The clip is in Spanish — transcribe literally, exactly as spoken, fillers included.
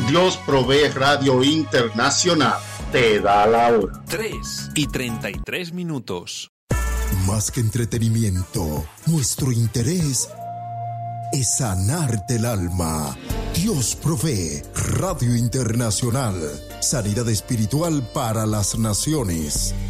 Dios Provee Radio Internacional te da la hora. tres y treinta y tres minutos. Más que entretenimiento, nuestro interés es sanarte el alma. Dios Provee Radio Internacional. Sanidad espiritual para las naciones.